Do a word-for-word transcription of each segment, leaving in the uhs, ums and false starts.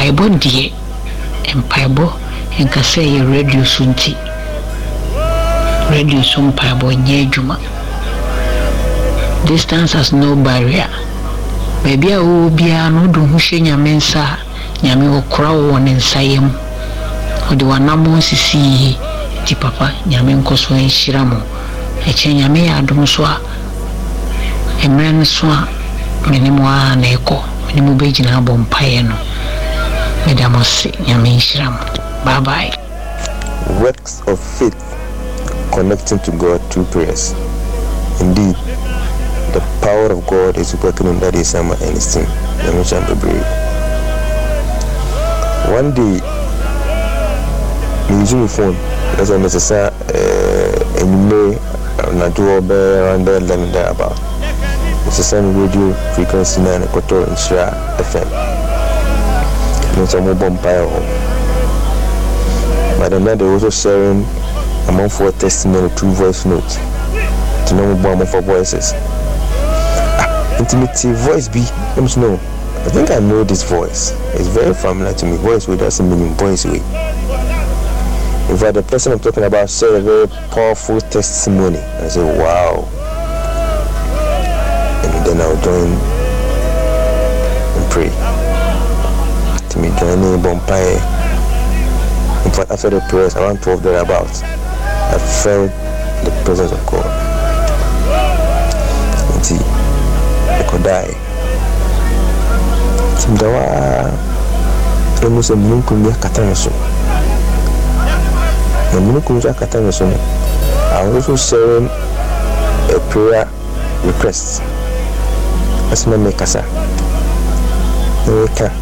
mpaebɔ die mpaebɔ enka sɛ yɛ radio sunti radio so mpaebɔ nyɛ adwuma. Distance has no barrier. Baby a wo bia no do hu hye nyame nsa nyame okora wo ne nsa yam odi wanamo sisi ti papa nyame nkoso enhyira mo e che nyame ya adom so a emren so a menimo a na eko menimo begina bompae no medamose nyame enhyira mo. Bye bye. Works of faith connecting to God through prayers. Indeed, the power of God is working in that summer and his team. One day, me using my phone, as I necessary, and you may not do around there, learning there about. It's the same radio frequency nine and quarter in Shra F M. It's a mobile empire home. But then they're also sharing among four testimony through voice notes. To know more for voices. Intimate voice be, let me know. I think I know this voice. It's very familiar to me. Voice way doesn't mean voice way. In fact, the person I'm talking about shared a very powerful testimony. I say, wow. And then I'll join and pray. To me, joining Bompire. In fact, after the prayers, around twelve thereabouts, I felt the presence of God. And see, I could die. Simdawa almost a minute could be a catanaso. A minute could be a catanaso. I was also sharing a prayer request. As my makasa. America.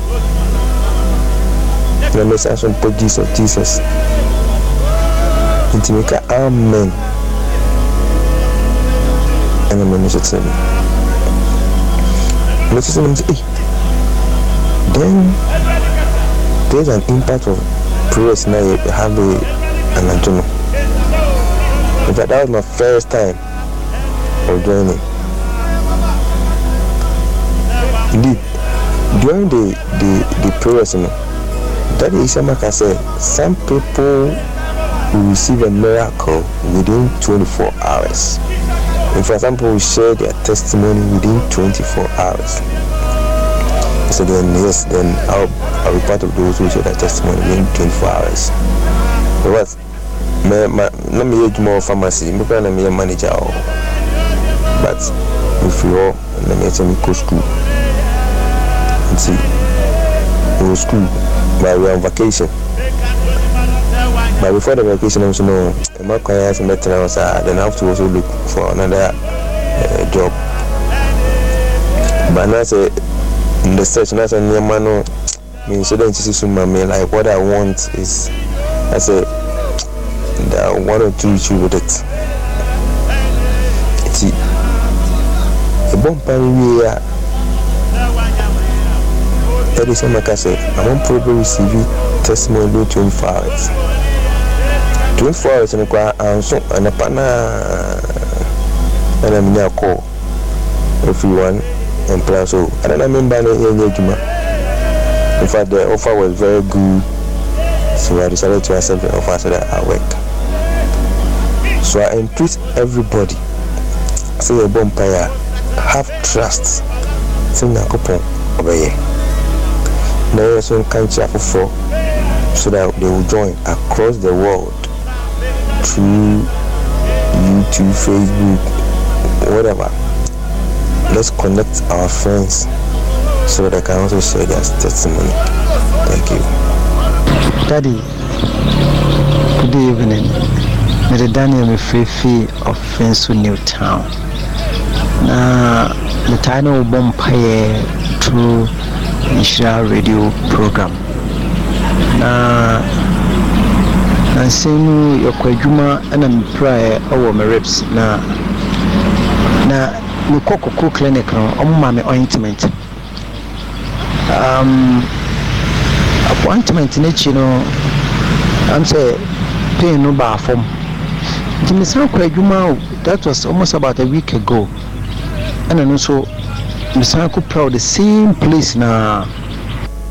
The message on Jesus of Jesus. Intimate amen. And I'm going to say, let's say, then there's an impact of prayers now you have a, an adjournment. In fact, that was my first time of joining. Indeed, during the the, the prayers, you know, that is like I said, some people will receive a miracle within twenty-four hours. In fact, some people will share their testimony within twenty-four hours. So then, yes, then I'll, I'll be part of those who share their testimony within twenty-four hours. Because let me use more pharmacy, I'm not a manager. But if you all, let me say, go school. And see, go school, but we're on vacation. But before the vacation, I'm saying, no, I'm not going to better now, then I have to also look for another uh, job. But now I say, in the search, now I say, no, me so don't see me like what I want is, I say, that one or two issue with it. See, a bomb we are. That is what I say. I won't probably receive testimony within twenty-four hours. twenty-four hours and a pana and I'm near call if you want and plan. So I don't remember any engagement. In fact, the offer was very good, so I decided to accept the offer so that I work. So I entreat everybody, say a bonfire, have trust, sing a couple over here. Now, some country for so that they will join across the world through YouTube, Facebook, whatever. Let's connect our friends so that they can also share their testimony. Thank you. Daddy, good evening. Mister Daniel Mefefi of Fensu New Town. Now, the title of Bompire through Nhyira radio program. Na na senu yokwadwuma ana mprae awo me reps na na me kokoko clinic no omma me ointment. Um appointment na chi no am say pain no ba fom. Timi san kwadwuma that was almost about a week ago. And no so me san ko proud the same place na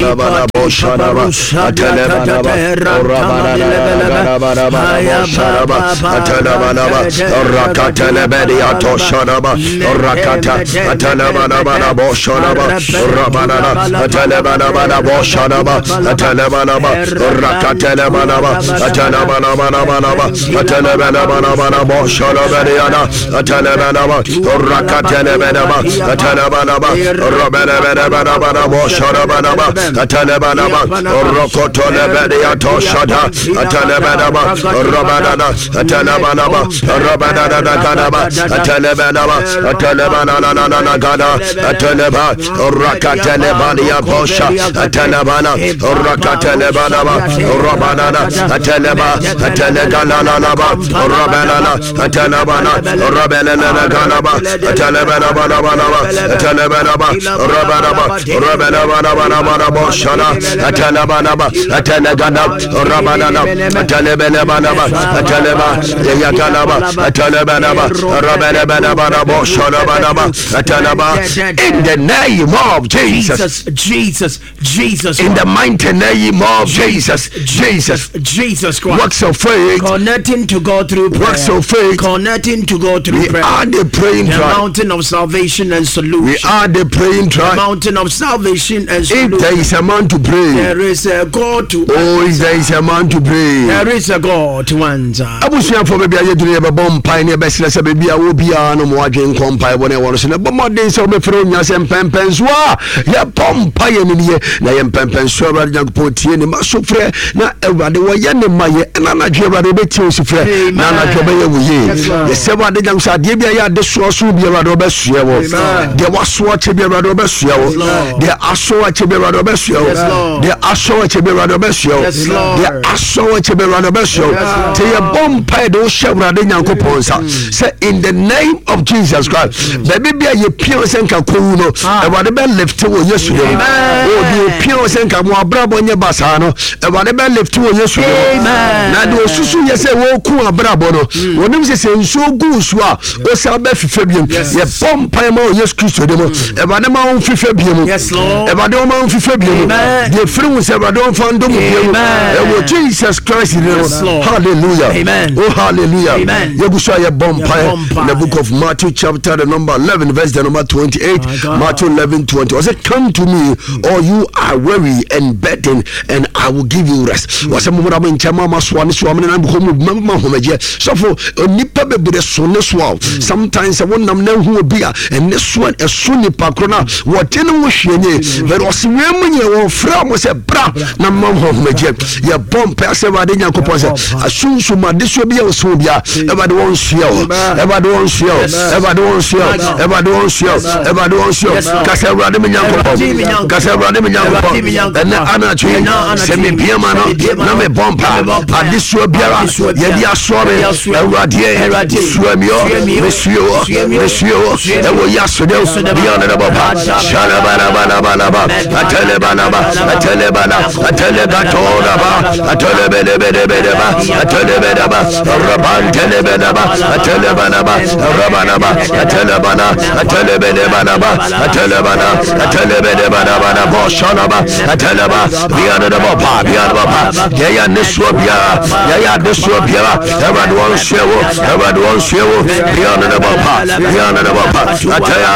Bana boşanaba atele bana ba orabana bana bana bana boşanaba atele bana ba rakatele beni atoşanaba rakata atele bana bana boşanaba orabana atele bana bana boşanaba atele bana ba rakatele bana ba atele bana bana bana ba atele bana bana bana boşanaba yana atele bana ba rakatele bana ba atele bana ba orabana bana bana bana boşanaba bana ba atele bana ba rokotole beni atoşada atele bana ba orabana atele bana ba orabana da kana ba atele bana ba atele bana na na na kana atele ba rakatele bani ya boşa atele bana rakatele bana ba orabana atele ba atele kana na na ba orabana atele bana orabana na kana ba atele bana bana bana ba atele bana ba orabana ba orabana bana bana bana boşana atele bana ba atele kana orabana atele bana bana ba atele ba ya kana ba atele bana ba orabana bana bana boşana bana ba atele ba in the name of Jesus Jesus Jesus in the mighty name of Jesus Jesus Jesus Christ. Works of faith, connecting to God through prayer, works of faith, connecting to God through we prayer. are the praying the tribe. mountain of salvation and solution. We are the praying the tribe. mountain of salvation and solution. If there is a man to pray, there is a God to oh, if there is a man to pray, there is a God to answer. Abusia for baby aye dure be bom pai ne be sele se baby a wo bia no mo adwen kom pai bo ne wono se ne bomodin se o be fere onya se mpempenso a ye bom pai ne ne na ye mpempenso a radjan ko tie ne maso frɛ na awade wo ye ne maye na na dwe awade be tie osi frɛ na na dwe be ye wo ye ye se wade jam sa de bia ya de so so bia awade be sua wo de waso che bia awade be sua wo de aso che bia awade be sua wo de aso che bia awade be sua wo de aso che bia awade be sua wo te ye bom pai de wo hye awade nyankopɔn sa say in the name of Jesus Christ baby bia ye pio senka ko no awade be lift wo yesu de o de pio senka mo abrabo nye basa no awade be lift wo yesu de na de osusu ye say wo ku abrabo no wonim se se nso gu su a o sa be fifa biem ye bom pai ma yesu Kristo de mo awade ma on fifa biem awade ma on fifa biem de free wo se awade on fa ndo mo biem e wo Jesus Christ de hallelujah amen oh hallelujah ye bu so ye bom pai in the book of Matthew chapter the number eleven verse the number twenty-eight. Matthew eleven twenty. Was it come to me or you are weary and burdened and I will give you rest. Was a moment in Chamama Swan Swam and home mama homaje. So for a nipper be the son swab. Sometimes I want them know who will be and this one a sunny pakrona. What in a wish ye but was women you from was a bra Namma homaje. Ya bomb perseverading your composer. As soon as my this will be a sobia. Ever the one show. Ever the one show. Ever the one show. Ever the one show. Ever the one show. Kasa awurade me nyankopɔ kasa awurade me nyankopɔ ɛnɛ anatwe sɛ me biama no na me bɔmpa adesuo biara yɛde asɔre awurade suamio mesuo mesuo ɛwɔ yasode biane de bɔpa shalabalabalaba atelebanaba atelebana atelegatoraba atelebedebedebedeba atelebedaba rabantelebedaba atelebanaba rabanaba atelebana atelebedebadaba atelebana atelebedebana bana boshanaba ateleba biane de bɔpa biane bɔpa yɛyɛ nesuo biara yɛyɛ nesuo biara ɛwurade wɔn hyeɛwo ɛwurade wɔn hyeɛwo biane de bɔpa biane de bɔpa ataya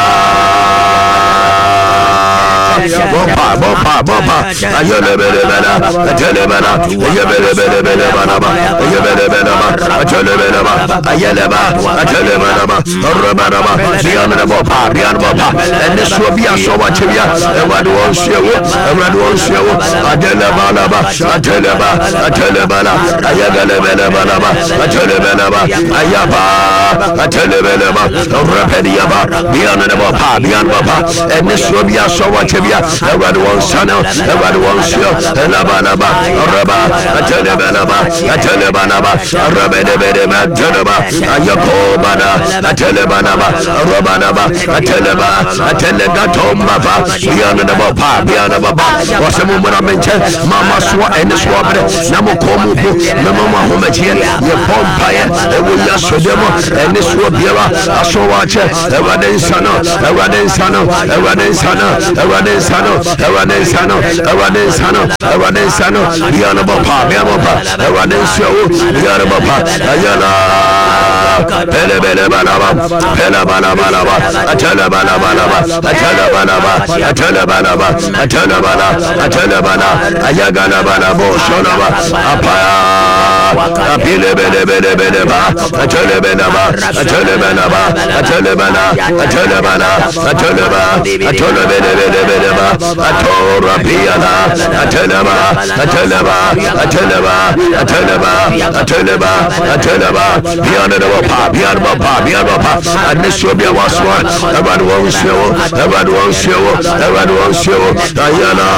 Bopa, bopa, bopa. Ayele bele bele, ayele bele, ayele bele bele bana ba, ayele bele ba, ayele bele ba, ayele ba, ayele bele ba, robana ba, biana bopa, biana bopa. Ene so bia so wa chebia, ewadu won hyewo, ewadu won hyewo, ayele bala ba, ayele ba, ayele bala, ayele bele bala ba, ayele bele ba, ayaba, ayele bele ba, ropedia ba, biana bopa, biana bopa. Ene so bia so wa chebia. Everybody wants to know, everybody wants to know. Labanaba, Raba, Atelebanaba, Atelebanaba, Rabedebedeba, Teleba, Ayakobana, Atelebanaba, Robanaba, Ateleba, Atelegatomba, Beyond the Bapa, Beyond the Baba, was a moment I mentioned, Mama Swa and the Swab, Namokomu, Mama Homatia, your Pompire, and we just for them, and this Swabira, Asowacha, Evaden Sana, Evaden Sana, Evaden Sana, Evaden Sano, Ewaden Sano, Ewaden Sano, Ewaden Sano, Yanabapa, Yamapa, Ewaden Show, Yanabapa, Ayana, Pele Bele Balaba, Pela Balabalaba, Atala Balabalaba, Atala Balaba, Atala Balaba, Atala Bala, Atala Bala, Ayagana Balabo, Shonaba, Apaya, Apile Bele Bele Bele Ba, Atala Benaba, Atala Benaba, Atala Bana, Atala Bana, Atala Ba, Atala Bele Bele Bele Ba, Atora Piana, Atala Ba, Atala Ba, Atala Ba, Atala Ba, Atala Ba, Atala Ba, Piana Ba, Piana Ba, Piana Ba, and this will be a was one, about one show, about one show, about one show, Diana.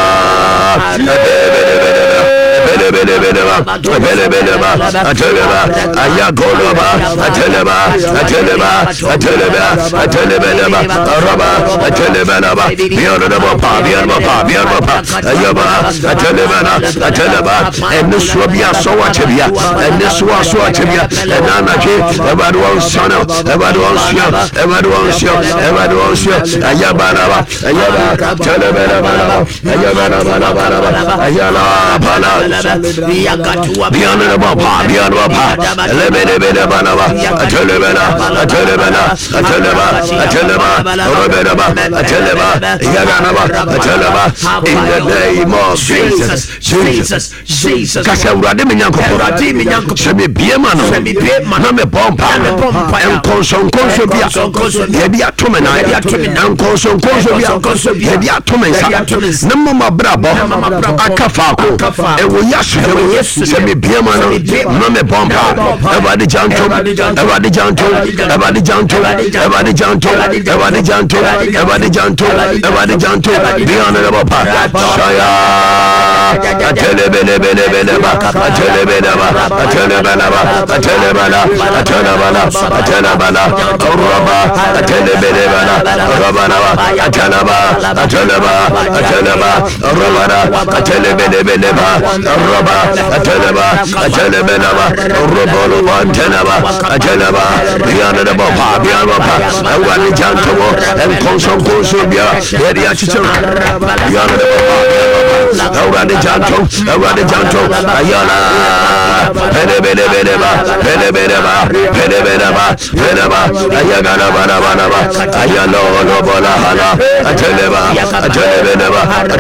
Bele bele bele ba, bele bele ba, ateleba, ayagoloba, ateleba, ateleba, ateleba, ateleba, araba, ateleba ba, biyaraba pa, biyaraba pa, biyaraba pa, ayaba, ateleba, ateleba, enusubia sowatebia, enusua sowatebia, enanaje, ebaduan sana, ebaduan sia, ebaduan sia, ebaduan sia, ayaba ba, ayaba, ateleba ba, ayaba ba ba, ayala bala. Beyond the Bapa, beyond Bapa, Lebeda Banava, a Telebana, a Telebana, a Teleba, a Teleba, Robedaba, a Teleba, Yaganaba, a Teleba, in the name of Jesus, Jesus, Jesus, Casaradimianco, Radimianco, Semi Biemano, Semi Biemano, Pompa, and Conson Consovia, Hebia Tumena, and Conson Consovia, Hebia Tumena, Namma Brabo, Akafaco, and we Semi Biemano, Nome Pompa, Evadi Janto, Evadi Janto, Evadi Janto, Evadi Janto, Evadi Janto, Evadi Janto, Evadi Janto, beyond the Bapa, Shaya, a telebele, a telebele, a telebala, a telebala, a telebala, a telebala, a roba, a telebele, a robana, a teleba, a teleba, a teleba, a robana, a telebele, a roba, a teleba, a telebelaba, a robolo, one teleba, a teleba, beyond the Bapa, beyond Bapa, and one Janto, and Conson Consubia, Edia Chichon, beyond the Bapa, around the Janto, around the Janto, Ayana, Penebedeba, Penebedeba, Penebedeba, Peneba, Ayagana Banabanaba, Ayano, Lobola Hala, a teleba, a telebedeba, a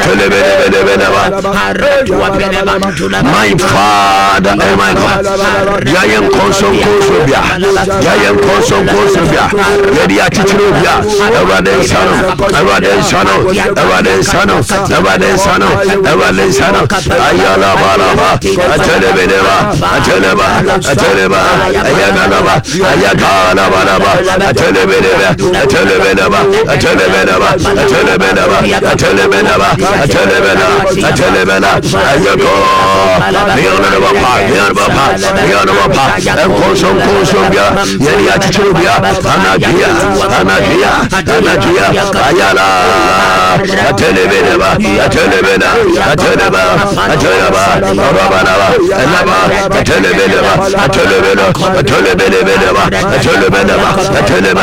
telebedeba, my Father, oh my God, Yayam Conson Consubia, Yayam Conson Consubia, Yedia Chichubia, Evaden Sano, Evaden Sano, Evaden Sano, Evaden Sano, Evaden Sano, Ayala Balaba, a telebedeba, a teleba, a teleba, Ayaganaba, Ayagana Balaba, a telebedeba, a telebedeba, a telebedeba, a telebedeba, a telebedeba, a telebedeba, a telebedeba, Ayago. Beyond the Bapa, beyond the Bapa, beyond the Bapa, and Conson Consubia, Yedia Chichubia, Anagia, Anagia, Anagia, Ayala, a telebedeba, a telebeda, a teleba, a teleba, a rabanaba, a lava, a telebedeba, a telebeda, a telebedeba, a telebedeba, a teleba,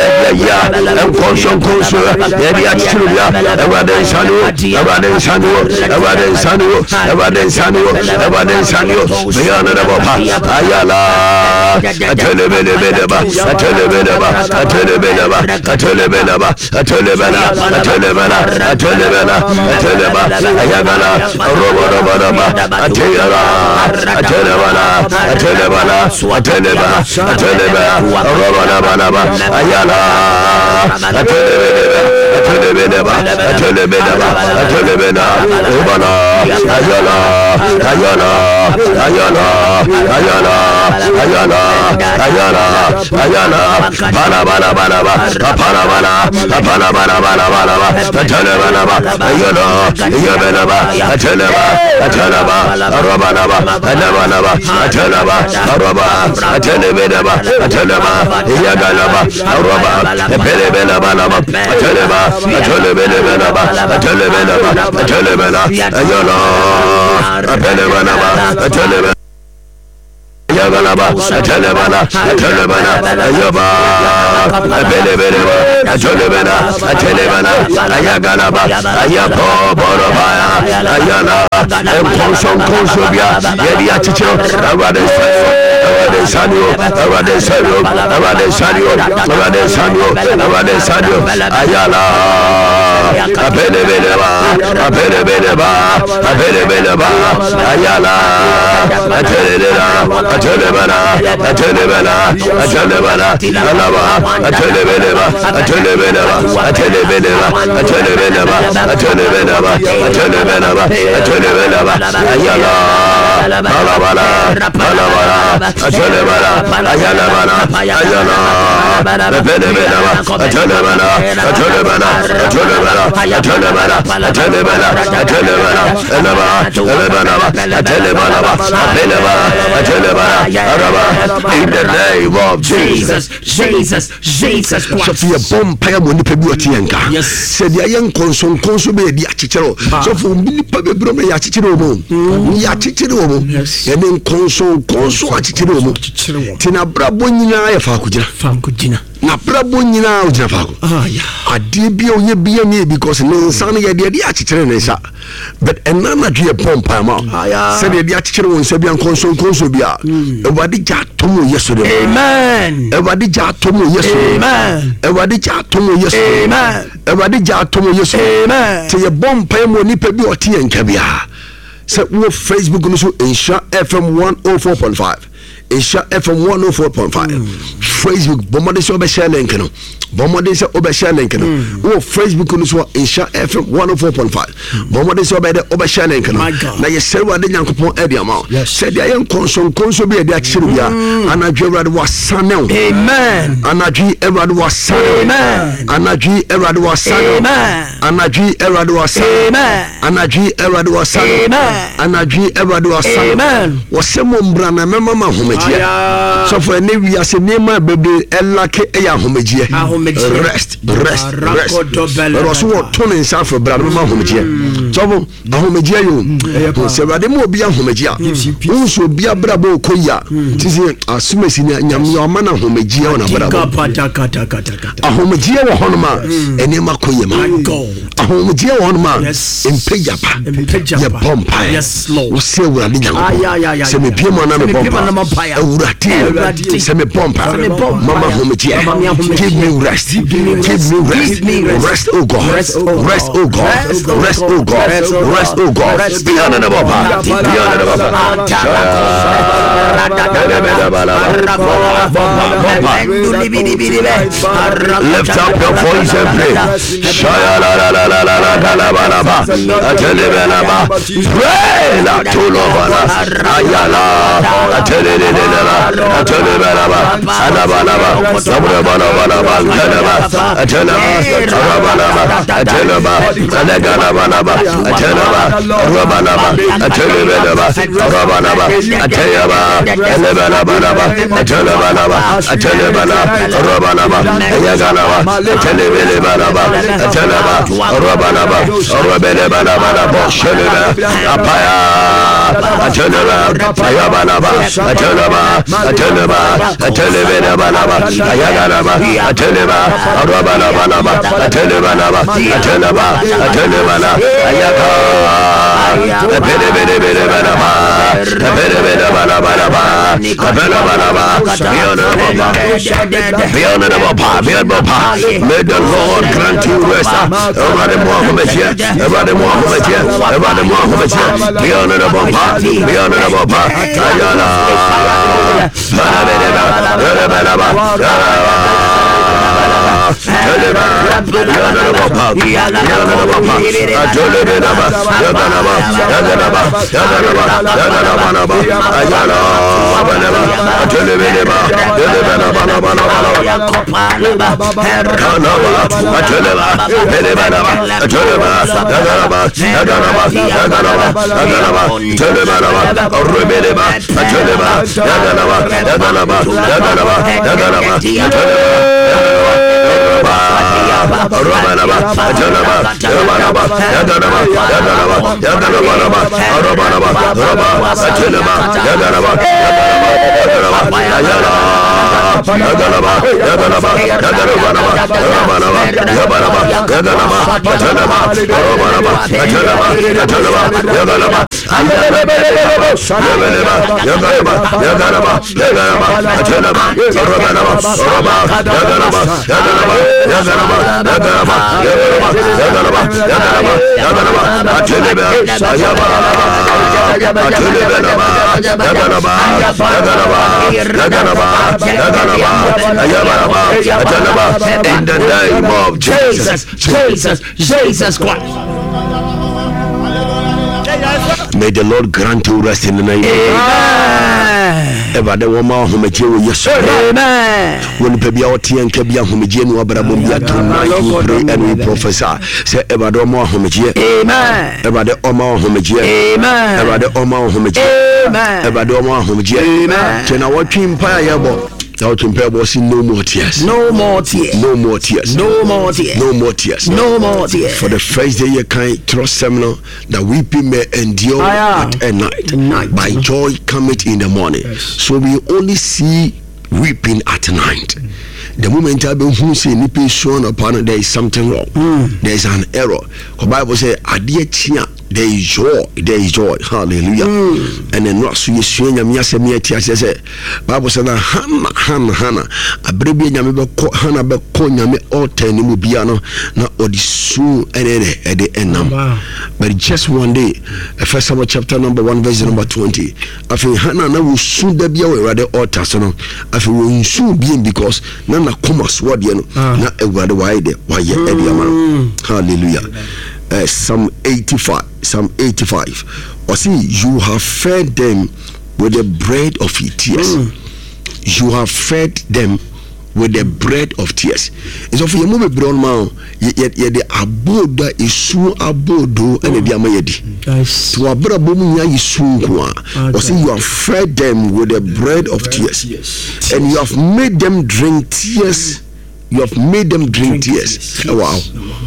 and Conson Consubia, Yedia Chichubia, Evaden Sanu, Evaden Sanu, Evaden Sanu, Evaden Sanu, Evaden Sanu, beyond the Bapa, Ayala, a telebedeba, a telebedeba, a telebedeba, a telebedeba, a telebeda, a telebeda, a telebeda, a teleba, Ayagala, a robodaba, a teleba, a telebana, a telebana, a teleba, a teleba, a robodaba, Ayala, a telebedeba, a telebedeba, a telebedeba, a telebeda, Ubana, Ayala, Ayala, Ayala, Ayala, Ayala, Ayala, Ayala, Bala Bala Bala Bala, Bala Bala, Bala Bala Bala Bala, Atalaba, Ayala, Yabanaba, Atalaba, Atalaba, Arabanaba, Anabanaba, Atalaba, Araba, Atalabedaba, Atalaba, Yagalaba, Araba, Pelebela Balaba, Atalaba, Atalabedaba, Atalabedaba, Atalabela, Ayala, Apelebanaba, Atalaba. Ayagalaba, Atelebana, Atelebana, Ayaba, Abelebeleba, Atelebana, Atelebana, Ayagalaba, Ayapo, Borobaya, Ayala, Conson Consobia, Yedia Chicho, Arade Arade Sanio, Arade Sanio, Arade Sanio, Arade Sanio, Arade Sanio, Ayala, Abelebeleba, Abelebeleba, Abelebeleba, Ayala, Atelebana, Atelebana, Atelebana, Atelebana, Alaba, Atelebeleba, Atelebeleba, Atelebeleba, Atelebeleba, Atelebeleba, Atelebeleba, Atelebeleba, Ayala, Alabala, Alabala, Atelebala, Ayala, Ayala, Atelebeleba, Atelebana, Atelebana, Atelebana, Atelebana, Atelebana, Atelebana, Elaba, Elebana, Atelebana, Atelebana, Atelebana, in the name of Jesus, Jesus, Jesus Christ. Sophia Bompire Monipe Biotienka. Yes. Said the young consul consul be the Achichero. So for Milipa Brome Yachichero, Yachichero, and then consul consul Achichero, Tina Brabonina Fakujina, Fakujina. Na brabo nyina ojina fako ah yeah ade bia onye bia me because no san ye de de achichire ne sa but enana dwe pompa ma ah yeah se de de achichire won se bia konso konso bia e wadi ja tomo yeso de amen e wadi ja tomo yeso amen e wadi ja tomo yeso amen e wadi ja tomo yeso amen te ye bompa mo nipa bi ote enka bia se wo Facebook no so Insha F M one oh four point five Insha F M one oh four point five. Mm. Facebook, Bomade so be share link no. Bomade so be share link no. Oh Facebook no so Insha F M one oh four point five. Bomade so be the obe share link no. Na ye serwa de Nyankopon e dia ma. Said the yen konson konso be de akire bia. Anadwe Ewrade wasane. Amen. Anadwe Ewrade wasane. Amen. Anadwe Ewrade wasane. Amen. Anadwe Ewrade wasane. Amen. Anadwe Ewrade wasane. Amen. Anadwe Ewrade wasane. Amen. Wasemo mbra na mema ma home. So for any we as a name baby elake eya homegie rest rest rest but also turn inside for brother ma homegie so homegie yo se brother mo bia homegie unso bia brabo koya tisi asumesi nyam yo mana homegie ona brabo homegie wo honoma eni ma koye ma homegie wo honoma empeja pa ye pompa yes lord wo se wo ade nyango se me bia mo na me pompa Urati, semi pompa, Mama Hometia, give me rest, give me rest, rest, oh God, rest, oh God, rest, oh God, rest, oh God, beyond the Baba, beyond the Baba. Lift up your voice and pray. Shaya la la la la la la la la la la. Atelebelaba, pray la tulobala, ayala, atelebelaba. Atelebelaba, anabalaba, sabrabalaba, ateleba, ateleba, arabalaba, ateleba, anagalabalaba, ateleba, arabalaba, atelebelaba, arabalaba, ateyaba, elebelabalaba, atelebalaba, atelebala, arabalaba, ayagalaba, atelebelaba, ateleba, arabalaba, arabelebalabalaba, sheleba, apaya, ateleba, ayabalaba, ateleba, Ateleba, Ateleba, Balaba, Ayagalaba, Ateleba, Arabalaba, Ateleba, Ateleba, Ateleba, Ayaga, Abelebelebeleba, Abelebelebeleba, Abelebeleba, beyond the Baba, beyond Baba, may the Lord grant you rest. Everybody Muhammad here, everybody Muhammad here, everybody Muhammad here, beyond the Baba, beyond the Baba, Ayala. Yagalaba, Yagalaba, Yagalaba, Yagalaba, Yagalaba, In the name of Jesus, Jesus, Jesus Christ. May the Lord grant you rest in the name. Ever the woman who made you yes. Amen. When Pebia or Tian Kabia who made you Abrabia tonight we pray and we prophesy. Say ever the Oma who made you. Amen. Ever the Oma who made you. Amen. Ever the Oma who made you. Amen. Ever the Oma who made you. Amen. Can I watch him pay about? Now to compare was no more tears. No more tears. No more tears. No more tears. No more tears. No more tears. For the first day you can trust seminar that weeping may endure at a night. night. By joy cometh in the morning. Yes. So we only see weeping at night. Mm. The moment I be who say nipping shown upon there is something wrong. Mm. There is an error. The Bible says, "Adia chia." There is joy, there is joy, hallelujah. Mm. And then not so you see, and me say, Bible said, Hannah, Hannah, Hannah, a baby, Yammy, Hannah, Beconia, me all ten, you will be no, not or the soon at the end. But just one day, First Samuel chapter number one, verse number twenty. I think Hannah will soon be away rather altar, so I think will soon be because none of commerce, what you know, not a word wide, why you hallelujah. Uh, Psalm eighty-five, Psalm eighty-five. Or see, you have fed them with the bread of tears. Mm. You have fed them with the bread of tears. It's of your movie brown man. Yet, yet the aboda is so abodo and the amayedi. To abra bomunya is soon. Or see, you have fed them with the bread of tears, and you have made them drink tears. You have made them drink, drink tears. tears. Oh, wow.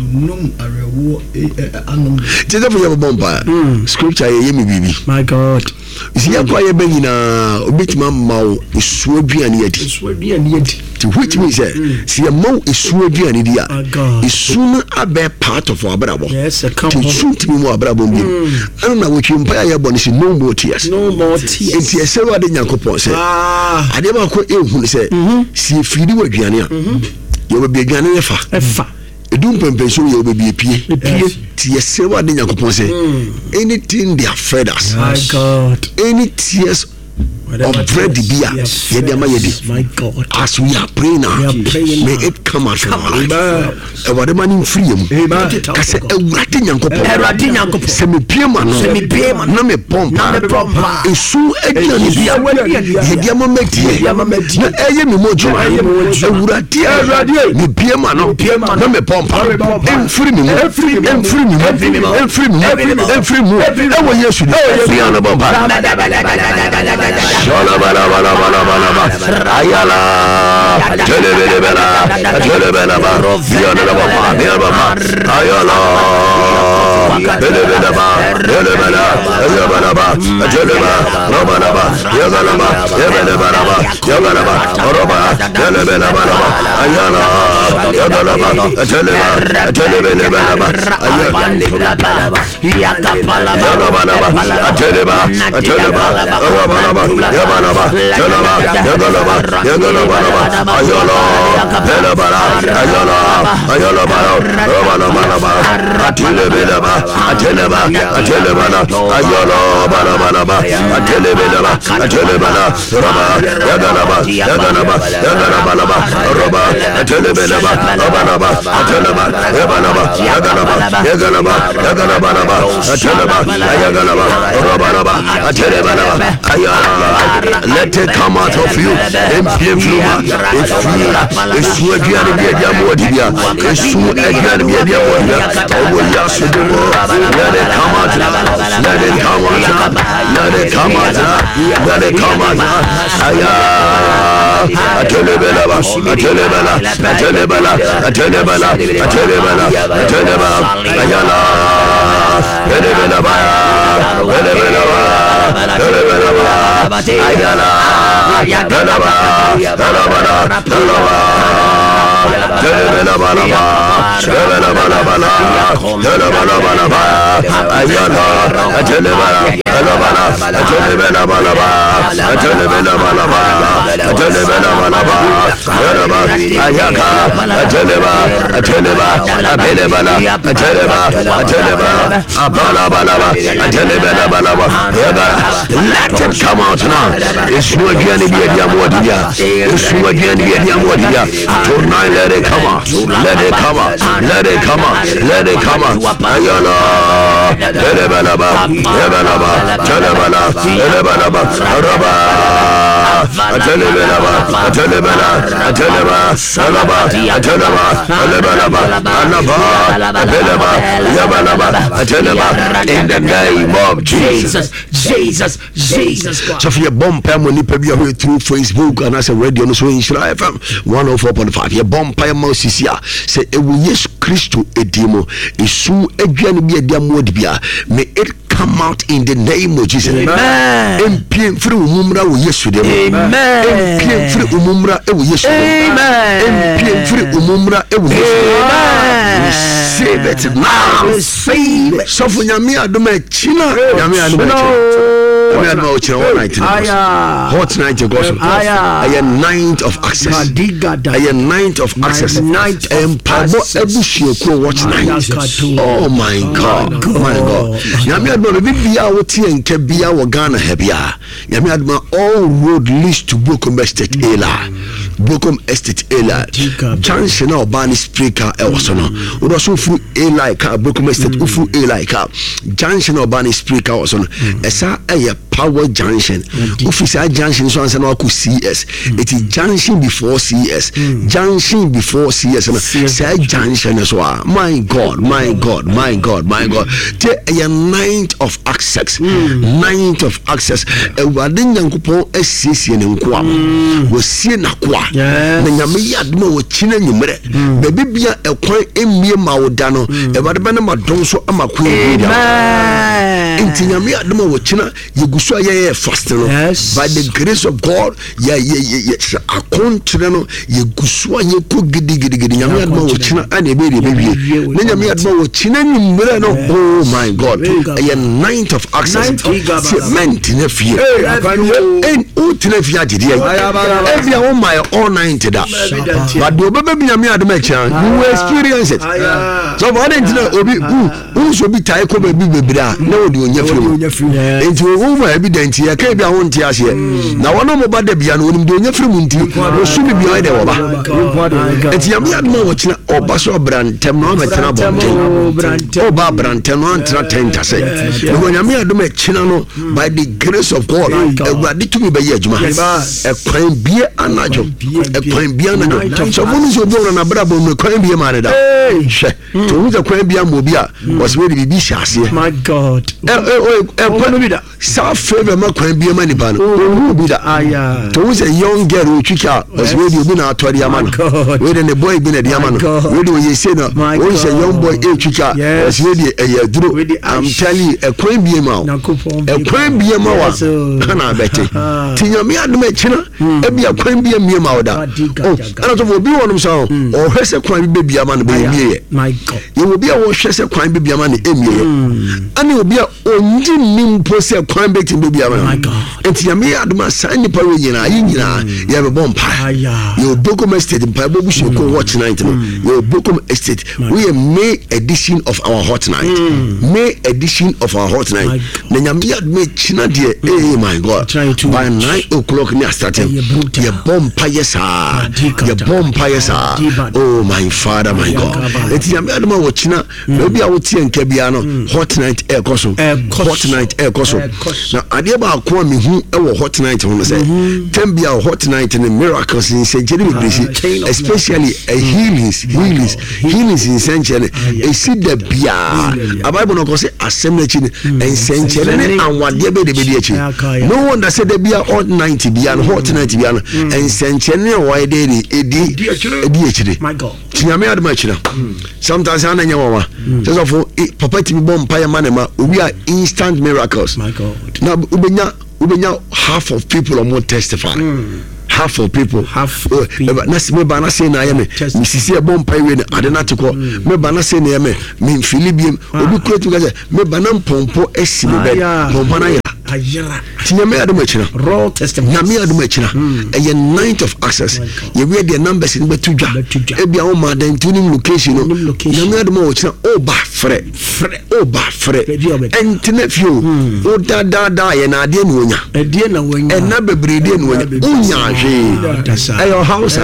Mm. Scripture, my God. You see, I'm quite a bit in a bit mamma is swabian yet. Which means, see, a mo is swabian idea. Is soon a bear part of our bravo. Yes, a couple soon to be more bravo. I don't know what you empire bonus, no more tears. No more tears. And tears, several than Yanko said. I never quite ill who said, see if you do a Gianna. You will be a gun efa. Efa. A doom pension you will be a P. Tears, several than Yanko say. Anything they have fed us. My God. Any tears of bread beer. Yes. My God. As we are praying now, are praying may now. It come out from our life. And what the man in freedom. I said, a ratting Yanko. A ratting Yanko. Semi Piaman. Semi Piaman. No me pomp. No me pomp. A so a beer. Yamamet. Yamamet. I am a mojo. I am a ratia. Me Piaman. No Piaman. No me pomp. And free me. And free me. And free me. And free me. And free me. And free me. And what you should be on a bomb. Ayala, Telebela, Telebela, Ayala, Telebela, Telebela, Yabalaba, Teleba, Romanaba, Yagalaba, Yabalaba, Yagalaba, Roba, Telebela, Ayala, Yagalaba, Teleba, Telebela, Ayala, Teleba, Teleba, Romanaba. Yabalaba, Yagalaba, Yagalaba, Yagalaba, Ayala, Pelabara, Ayala, Ayala, Romanaba, Atelebelaba, Ateleba, Atelebana, Ayala, Balabalaba, Atelebelaba, Atelebana, Roba, Yagalaba, Yagalaba, Yagalabalaba, Roba, Atelebelaba, Robanaba, Ateleba, Yabalaba, Yagalaba, Yagalaba, Yagalabalaba, Ateleba, Yagalaba, Robanaba, Atelebelaba, Ayala. Let it come out of you. If you are it's so again be a diamodia. It's so again be a diamodia. Oh, yes, let it come out. Let it come out. Let it come out. Let it come out. atelebela atelebela atelebela atelebela atelebela atelebela ayala atelebela ba atelebela ba atelebela ba ayala ayala ba ayala ba Telebela bala ba, telebela bala bala, telebela bala ba, ayala, telebela, telebela, telebela bala ba, telebela bala ba, telebela bala ba, teleba, ayaka, teleba, teleba, abelebala, teleba, teleba, abala bala ba, telebela bala ba, let it come out now. It's no again be a diamodia. It's no again be a diamodia. Tonight let it come out, let it come out, let it come out, let it come out. Ayala, Telebalaba, Telebalaba, Telebala, Telebalaba, Araba, Telebalaba, Telebala, Teleba, Araba, Teleba, Telebalaba, Anaba, Teleba, Yabalaba, Teleba, in the name of Jesus, Jesus, Jesus. So for your bomb pam when you pay your through Facebook and as a radio no so in Shira F M one oh four point five. Your bomb pam Mosisia say e will yes Christo edimo isu edwane bi ediamo dibia may it come out in the name of Jesus. Amen. Empien free umumra wo Yesu dem. Amen. Empien free umumra e wo Yesu dem. Amen. Empien free umumra e wo Yesu dem. Amen. Receive it now. Receive it. So for nyame adom e china nyame adom e china. We are now china night. Hot night gospel. I am ninth of access. I am ninth of access. Empabo ebushie ko watch night. Oh my God. Oh my God. Nyame adom be bia wo tie nke bia wo Ghana ha bia. Nyame adom all road leads to Bokom Estate Ela. Bokom Estate Ela. Junction na Obani speaker e woso no. Wo so fu Ela ka Bokom Estate ufu Ela ka. Junction na Obani speaker woso no. Esa eye Power Junction. Officer Junction so answer no ku C S. It is junction before C S. Junction before C S. Say junction so my God, my God, my God, my God. Te a ninth of access. Ninth of access. E wade nyankopon asiesie ne nko am. Wo sie na kwa. Na nyame yadma wo china nyumre. Be bibia ekwan emie ma wo da no. E wade be na madon so amakwa ebi. Amen. Inti nyame yadma wo china yeguso ye fast no. By the grace of God, ya ye ye akontre no yeguso ye ko gidi gidi gidi nyame yadma wo china ane be be be. Na nyame yadma wo china nyumre no. Oh my God. A ninth of access. Cement in a fear. And utina fear did ye. Every on my all ninety that. But the baby me at the match, you will experience it. So what didn't know obi who should be tied come be baby da. No do your film. Into over evidence here can be on tears here. Now one of about the piano when doing your film until you should be behind the over. It's Yami Admo watching or Basso brand thermometer oh Brand thermometer tenta say. When Yami Admo Chinano by the grace of God, ready to be by Yajma. A crime beer and najo. A crime beer and najo. So one is your door and a brabo no crime beer man. To who's a crime beer mobia was ready to be shassi. My God. South favor my crime beer money ban. Who be that? To who's a young girl who chica was ready to be out to the Yaman. Where the boy been a Yaman. Where do you say no? Who's a young boy a chica was ready a drew. I'm telling you, a crime beer mouth. A crime beer mouth. Can I bet it? Tina me at the Machina, and be a crime beer mere mouth. Oh, and it will be one of them. Or has a crime baby a man baby. My God. You will be a wash as a crime baby a man in me. And you will be a only mean pussy a crime baby baby a man. My God. And Yami at my sign parina, you have a bomb pie. Your Bokom Estate in Pablo Bush, you go watch night. Your Bokom Estate, we are May edition of our hot night. May edition of our hot night. Then Yami at me China dear, eh, my God. By nine o'clock near starting. Your bomb pious are. Your bomb pious are. Oh, my Father, my God. It's Yami Adama watching. Maybe I would see in Kebiano hot night air coso. Hot night air coso. Now, ade ba ko me hu e wo hot night ho no say tambia hot night ne miracles in sencheri be bresi especially a healings healings healings in sencheri e si da bia abible no ko say asem na chi ne en sencheri ne anwade be de be de chi no wonder say da bia hot night bia no hot night bia no en sencheri ne wo de de edi edi echire my god tinyame adma chira sometimes ana nya wawa so for papa ti bom pa ya manema we are instant miracles my god now ubenya ubenya half of people are more testify mm. half of people half uh, people na me ba na say na ya me misisi e bom pa we na ade na teko me ba na say na ya me me filibiem obi kretu ga say me ba na mpompo esi me be pompo na ya ayira tinyame aduma chira raw testimony nyame aduma chira e ye ninth of access ye we the numbers in betudwa e bia o ma dan tuning location no nyame aduma o chira o ba fre o ba fre entene fio o da da da ye na ade no onya ade na wonya e na bebrede no onya onya hwe e your house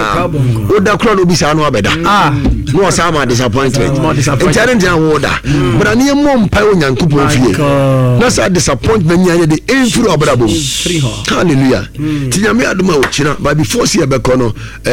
o da kro no bi sa no abeda ah no o sa ma disappointment challenge an wo da but ani mo mpa onya nkupon fie na sa disappointment nya de enfuru abrabo hallelujah tinyame aduma o china but before see abeko no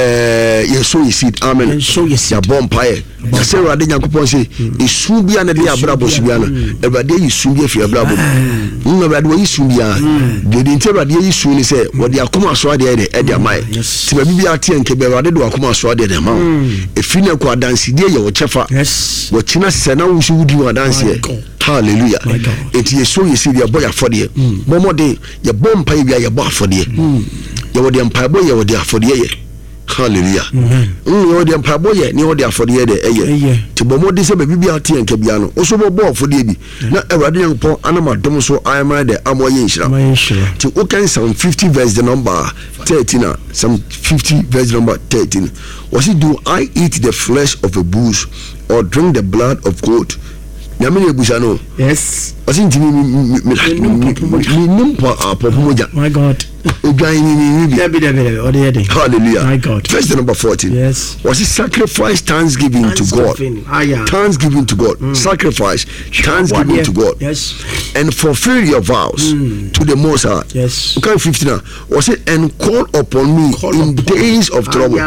eh yeso yisid amen ya bompae ya se rade nyankopon se esu bia na de abrabo so bia no ebade yisu bia fi abrabo no ebade wo yisu bia de de nte ebade yisu ni se wo de akoma so ade de e de amai ti ba bibia atie nke be ebade do akoma so ade de ma efi na ko adansi de ye wo chefa wo china se na wo su wudi wo adansi hallelujah eti yeso yisid ya boya fode bomode ye bompa ye bia ye bo afode ye wo de mpa bo ye wo de afode ye hallelujah mm ye wo de mpa bo ye ni wo de afode ye de eye ti bomode se ba bibia tie nke bia no oso bo bo afode bi na ewade yankpo anamadom so ayama de amoye nshira ti o kan Psalm fifty verse the number thirteen na Psalm fifty verse number thirteen was it do I eat the flesh of a bull or drink the blood of goat? Nyamini ebusa no. Yes. Wasi ntimi mi mi nimpo apopomoja. My God. Ogwan ni ni bi. Debi debi ode yede. Hallelujah. My God. Verse number fourteen. Yes. Was it sacrifice thanksgiving to God? Thanksgiving to God. Mm. Sacrifice thanksgiving to God. Yes. And fulfill your vows mm. to the Most High. Yes. Okay, fifteen. Was it and call upon me call in upon days of trouble.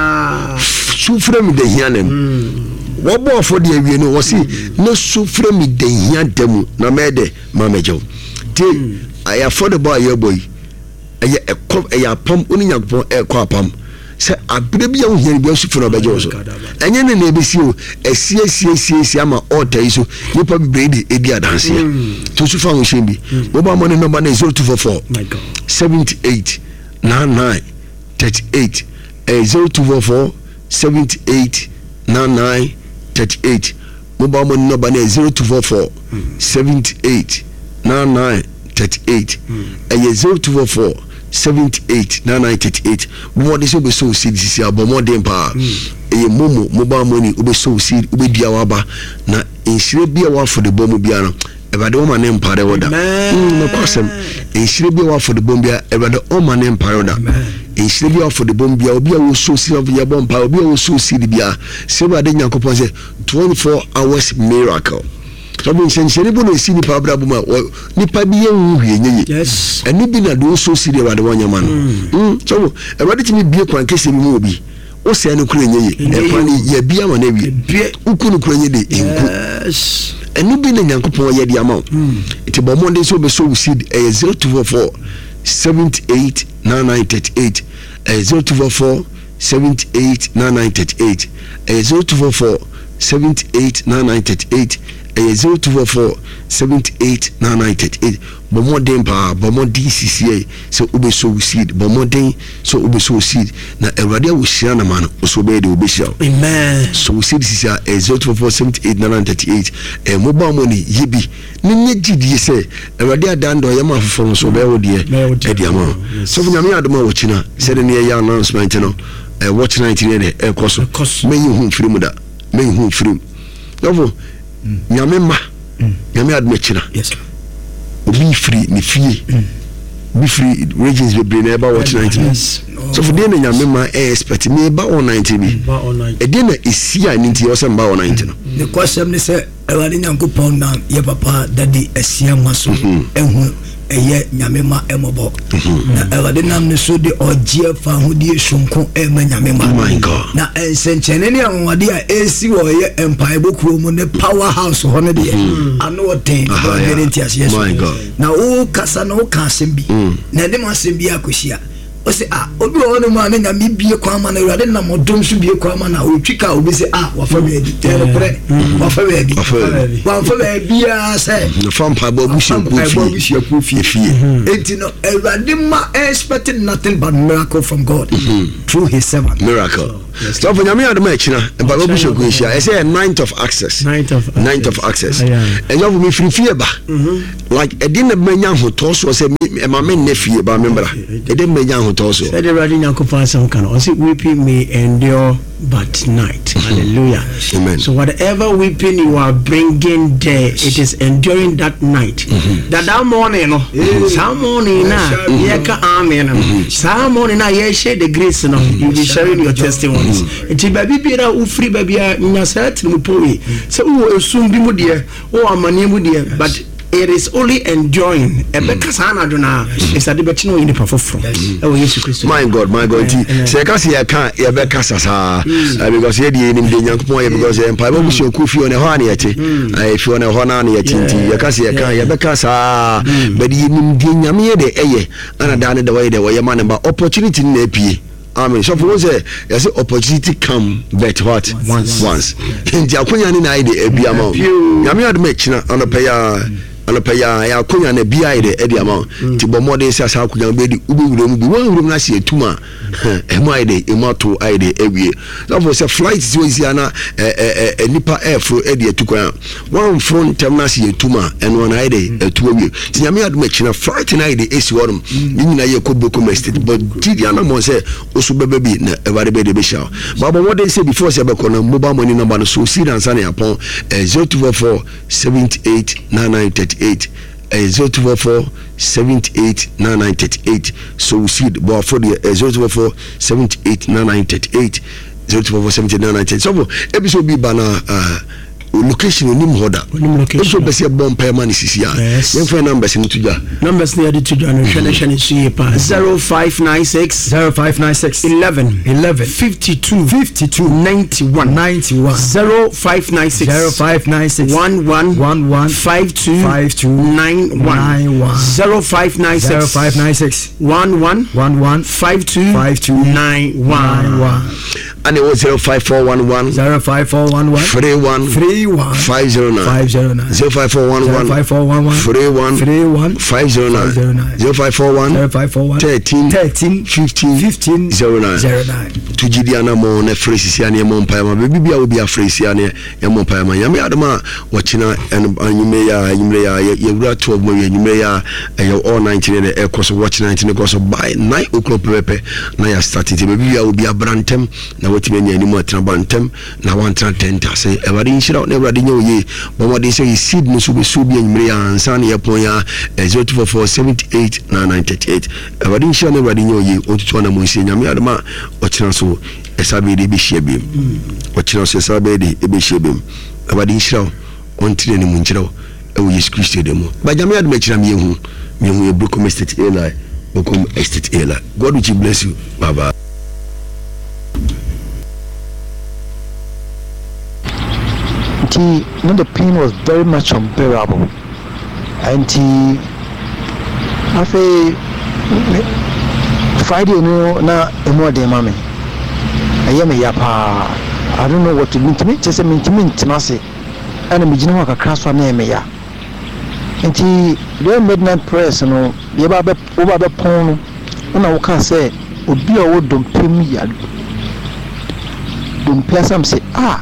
Sufre mi de hianem. Wabo for the we no was no sufre mi de hia demu na mede mamejo te I affordable your boy aya ekop aya pam oni nyankopon ekọ apam se abre bia wo hia bia sufre no bejo so enye ne na ebesi o esie sie sie sie ama order iso nipa bibredi edi adanse to sufa wo hia bi wo ba mo ne number na zero two four four my god seventy-eight ninety-nine thirty-eight zero two four four seventy-eight ninety-nine thirty-eight mobile money number is zero two four four seventy-eight ninety-nine thirty-eight and zero two four four seventy-eight ninety-nine thirty-eight. What is over so seed this year? But more than power. A momo mobile money over so seed ube diawaba na insure be a for the bomb biano. Ever the woman name Paroda. No person. Insure be a for the bombia. Ever the woman name Paroda. Insure be a for the bombia. Obi a so see of your bomb. Obi a so see the bia. Seba de nyankopon say twenty-four hours miracle. So when sense anybody see the power buma nipa bi yen hwie nyenye. Yes. Eni bi na do so see the wade wanya man. Mm. So everybody timi bie kwan kese bi mu obi. O se anu kura nyenye. E kwan ye bia ma na bi. Ukunu kura nyenye de enku. Yes. Eni bi na nyankopon ye di ama. Iti bo monde so be so seed e zero two four four seventy-eight ninety-nine thirty-eight zero two four four seventy-eight ninety-nine thirty-eight zero two four four seventy-eight ninety-nine thirty-eight zero two four four seventy-eight ninety-nine thirty-eight bomodin pa bomodin cca so ube so seed bomodin so ube so seed na erade wo hia na man so be de obehia amen so seed cca zero two four four seventy-eight ninety-nine thirty-eight e mobile money yebi ni nyegidi se erade adando ya ma fofo so be wo de e de ama so nyame adoma wo china se de ne ya announcement no e watch nineteen e e koso me yi hu firim da me yi hu firim novo nyame ma nyame adme china yes obi free ni fie be free regions be bring about watch nineteen so for dem nyame ma e expect me ba on nineteen bi e dey na esia ni nti o se mba on nineteen the question is say ewade nyankopon na ye papa daddy esia maso ehu eye ye nyame ma emobo na Awurade nam ne so de ogie fa hodie sonko e ma nyame ma na ensenchene ne anwade a esi wo ye empire bokuro mu ne powerhouse ho ne de ano ten guarantee as yes na o kasa na o ka sembi na de ma sembi akohia o se ah obi o no ma na nyame bie kwa ma na Awurade na modom so bie kwa ma na o twika obi se ah wa fa be di tere pre wa fa be di wa fa be bia se no fam pa bo bushia ku fi fi etino Awurade ma expecting nothing but miracle from God through his servant miracle. So for nyame adoma ekina ba bo bushia ku hia e say ninth of access ninth of ninth of access e yo me free fie ba like e din na manya hoto so say e ma me ne fie ba membra e de manya hoto so said the radio nyankopon some can also weeping may endure but night. Hallelujah. Amen. So whatever weeping you are bringing there, it is enduring that night. Mm-hmm. That that morning, no, some morning na, yeka amen. Some morning na, ye share the grace, no, you be sharing your testimonies. Iti baby bira ufri baby ya nyasat mupoe. So u assume bimu dia, o amani mu dia, but it is only enjoying. Ebeka sana dona is a debate no in the from. Oh Jesus Christ. My God, my God. Say kasi ya kan ya beka sasa because ye di ni de nyankopon because empire bo shi okufi on e ho ana yete. Eh fi on e ho na ana yete nti ya kasi ya kan ya beka sa but ye ni de nyame ye de eye ana da ne de way de way man ba opportunity na epie. Amen. So for say yes opportunity come but what once once. Nti akonya ni na ide ebia ma. Nyame adme china ana pe ya ana pa ya ya konya na bia ide e dia ma ti bo modern say asa konya be di ubi wuro mu bi wan wuro na se etuma e mo ide e mo to ide ewie so say flight so isi ana eh eh nipa airflow e dia tukwa wan front tem na se etuma e no na ide etu ewie ti nyame aduma china flight na ide esi worum ni nyina ye ko boko estate but ti dia na mo say osu bebe bi na e bare be de be sha baba modern say before say be ko na mobile money number no so si dan sa na yapon zero two four four seven eight nine nine three eight zero two four four seven eight nine nine three eight so we see the bar for the zero two four four seven eight nine nine three eight zero two four four seven eight nine nine three eight so episode be bana uh location onim hoda so be say bomb payment sisi ya yen phone numbers ni tuja numbers ni adi tuja no hwele hwele shi pa zero five nine six zero five nine six eleven eleven fifty-two fifty-two ninety-one ninety-one zero five nine six zero five nine six one one one one five two five two nine one zero five nine six zero five nine six one one one one five two five two nine one and it was zero five four one one zero five four one one three one three one five zero nine five zero nine zero five four one one five four one one three one three one five zero nine zero five four one zero five four one thirteen thirteen fifteen fifteen zero nine zero nine to Gideon mo na phrase ya ne mo mpa ma baby bia obi a phrase ya ne ya mo mpa ma ya me adama wachina anyume ya anyume ya ya wura twelve mo ya anyume ya all nineteen ne e koso watch nineteen koso by nine o'clock pepe na ya start it baby bia obi abrantem na watime nya ni mo trabantem na one ten ta say e bari nshira na bari nya oye bo mo dey say seed no so be so bi anyume ya ansa na ya pon ya zero two four four seven eight nine nine three eight e bari nshira na bari nya oye otutu na mo nsi nya me adama wachina so esabe de be shebem wachina so esabe de e be shebem e bari nshira on tire ni mu nchira e wo Yesu Kristo de mo ba jame adama chira me hu me hu e Brokom Estate Eli Brokom Estate Eli God will bless you baba. He, you know, the pain was very much unbearable, and he, after Friday, you know, now a more day, mommy. I am a yapa. I don't know what to mean to me. Just a mean to me, Timasi, and a mijino a crash for name, ya. And he, the midnight prayers, you know, the Baba over the pony, when I can say, would be a wood don't pay me, don't pay some say, ah.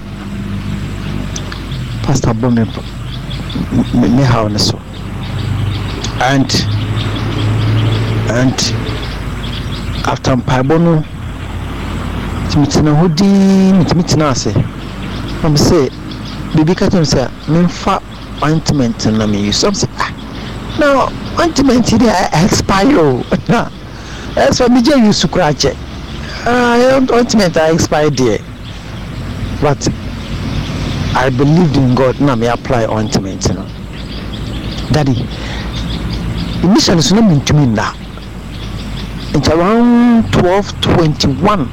Pastor Bome me how ne so and and after Paibono Timitina Hudi Timitina say I'm say baby katem say me fa ointment na me use some say no ointment dey expire na as for me je use scratch ah ointment I expire there but I believed in God. Now me apply ointment, you know. Daddy, initially so na mentumi nda it's around twelve twenty-one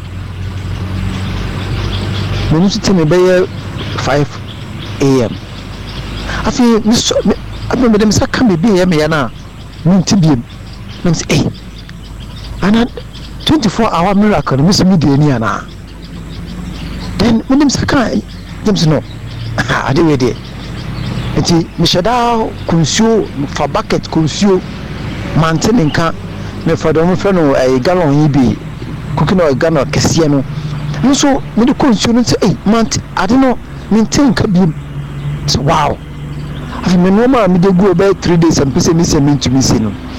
menu so tell me by five a.m. afi me so me me dem sa ka me bi ya me ya na minti bi me say eh ana twenty-four hour miracle me so me dey ni ana then me dem sa ka dem so no ade we dey eti me shada kunsuo fa bucket kunsuo mantene nka me fa do mo fe no eh gallon yi bi cooking oil gallon kese no nso me de kunsuo no say eh mant ade no maintain ka bi wow afi me no ma me de go about three days and pese me say me to me say no